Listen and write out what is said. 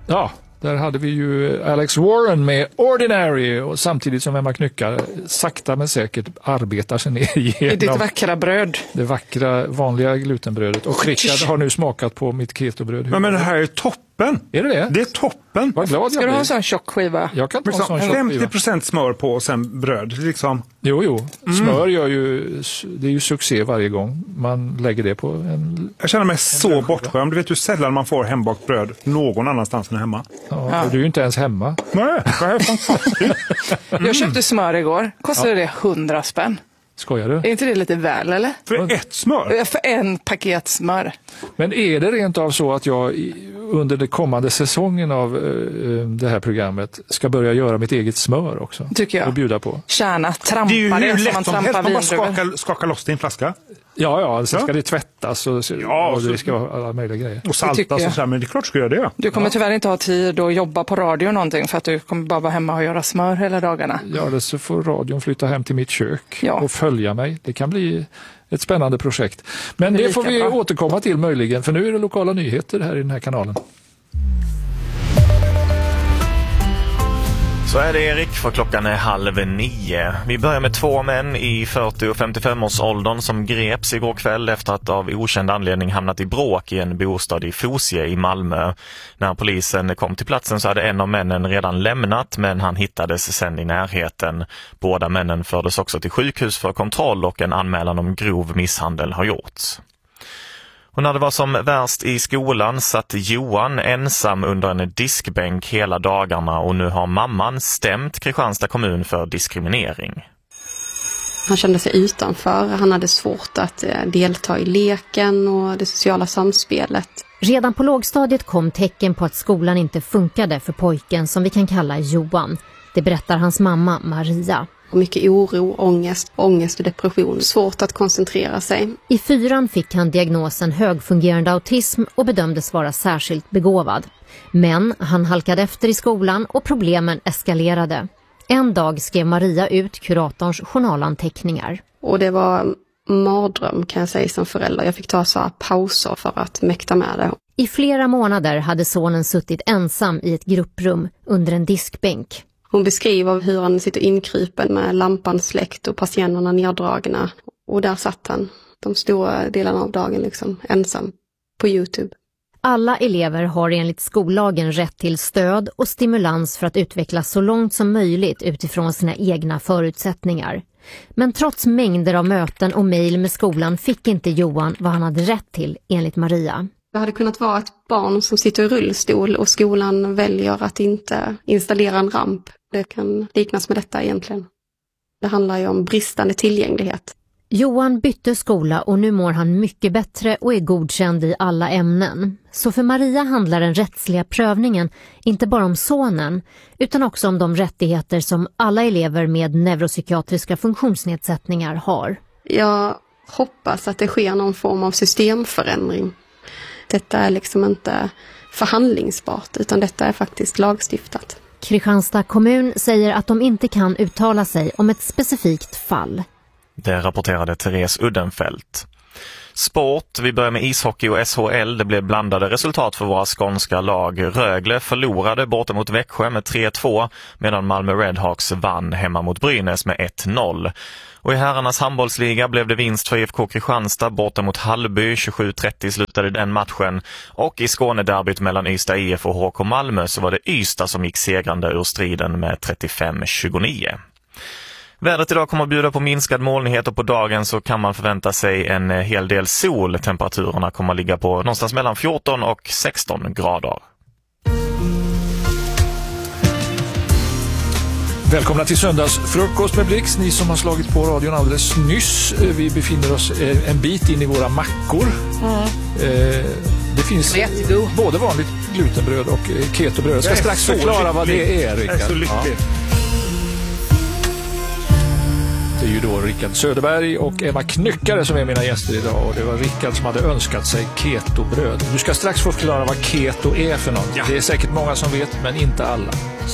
Ja, där hade vi ju Alex Warren med Ordinary och samtidigt som Emma Knyckare sakta men säkert arbetar sig ner igenom i ditt vackra bröd. Det vackra vanliga glutenbrödet. Och Rickard har nu smakat på mitt ketobröd. Men det här är toppen. Är det det? Det är toppen. Vad glad jag Ska du ha en sån tjock skiva? Jag kan ta en sån tjock skiva. 50% smör på och sen bröd. Liksom. Jo. Smör gör ju, det är ju succé varje gång man lägger det på en... Jag känner mig så bortskämd. Du vet hur sällan man får hembakt bröd någon annanstans än hemma. Ja. Och du är ju inte ens hemma. Nej, det är fantastiskt. Jag köpte smör igår. Kostade det 100 spänn. Skojar du? Är inte det lite väl, eller? För ett smör? För en paket smör. Men är det rent av så att jag under den kommande säsongen av det här programmet ska börja göra mitt eget smör också? Tycker jag. Och bjuda på? Kärna, trampa det är ju hur det lätt som man som helst. trampar Man bara vindruvor. skakar loss det i en flaska. Ja, sen ska det tvättas och det ska vara alla möjliga grejer. Och saltas och så här, men det är klart ska jag göra det. Du kommer tyvärr inte ha tid att jobba på radio någonting för att du kommer bara vara hemma och göra smör hela dagarna. Ja, det så får radion flytta hem till mitt kök Ja. och följa mig. Det kan bli ett spännande projekt. Men det får vi återkomma till möjligen, för nu är det lokala nyheter här i den här kanalen. Så är det Erik, för klockan är 8:30. Vi börjar med 2 män i 40- och 55-årsåldern som greps igår kväll efter att av okänd anledning hamnat i bråk i en bostad i Fosie i Malmö. När polisen kom till platsen så hade en av männen redan lämnat, men han hittades sen i närheten. Båda männen fördes också till sjukhus för kontroll och en anmälan om grov misshandel har gjorts. Och när det var som värst i skolan satt Johan ensam under en diskbänk hela dagarna och nu har mamman stämt Kristianstad kommun för diskriminering. Han kände sig utanför, han hade svårt att delta i leken och det sociala samspelet. Redan på lågstadiet kom tecken på att skolan inte funkade för pojken som vi kan kalla Johan. Det berättar hans mamma Maria. Och mycket oro, ångest och depression. Svårt att koncentrera sig. I 4:an fick han diagnosen högfungerande autism och bedömdes vara särskilt begåvad. Men han halkade efter i skolan och problemen eskalerade. En dag skrev Maria ut kuratorns journalanteckningar. Och det var mardröm kan jag säga som förälder. Jag fick ta så här pauser för att mäkta med det. I flera månader hade sonen suttit ensam i ett grupprum under en diskbänk. Hon beskriver hur han sitter inkrypen med lampan släckt och persiennerna neddragna. Och där satt han de stora delarna av dagen liksom, ensam på YouTube. Alla elever har enligt skollagen rätt till stöd och stimulans för att utvecklas så långt som möjligt utifrån sina egna förutsättningar. Men trots mängder av möten och mejl med skolan fick inte Johan vad han hade rätt till enligt Maria. Det hade kunnat vara ett barn som sitter i rullstol och skolan väljer att inte installera en ramp. Det kan liknas med detta egentligen. Det handlar ju om bristande tillgänglighet. Johan bytte skola och nu mår han mycket bättre och är godkänd i alla ämnen. Så för Maria handlar den rättsliga prövningen inte bara om sonen utan också om de rättigheter som alla elever med neuropsykiatriska funktionsnedsättningar har. Jag hoppas att det sker någon form av systemförändring. Detta är liksom inte förhandlingsbart utan detta är faktiskt lagstiftat. Kristianstad kommun säger att de inte kan uttala sig om ett specifikt fall. Det rapporterade Therese Uddenfelt. Sport, vi börjar med ishockey och SHL. Det blev blandade resultat för våra skånska lag. Rögle förlorade borta mot Växjö med 3-2 medan Malmö Redhawks vann hemma mot Brynäs med 1-0. Och i herrarnas handbollsliga blev det vinst för IFK Kristianstad borta mot Hallby. 27-30 slutade den matchen. Och i Skånederbyt mellan Ystad IF och HK Malmö så var det Ystad som gick segrande ur striden med 35-29. Vädret idag kommer att bjuda på minskad molnighet och på dagen så kan man förvänta sig en hel del sol. Temperaturerna kommer att ligga på någonstans mellan 14 och 16 grader. Välkomna till söndagsfrukost med Blix, ni som har slagit på radion alldeles nyss. Vi befinner oss en bit in i våra mackor. Det finns både vanligt glutenbröd och ketobröd. Jag ska strax förklara vad det är, Rickard. Det är så lyckligt. Det är ju då Rickard Söderberg och Emma Knyckare som är mina gäster idag. Och det var Rickard som hade önskat sig ketobröd. Du ska strax få förklara vad keto är för något. Ja. Det är säkert många som vet, men inte alla.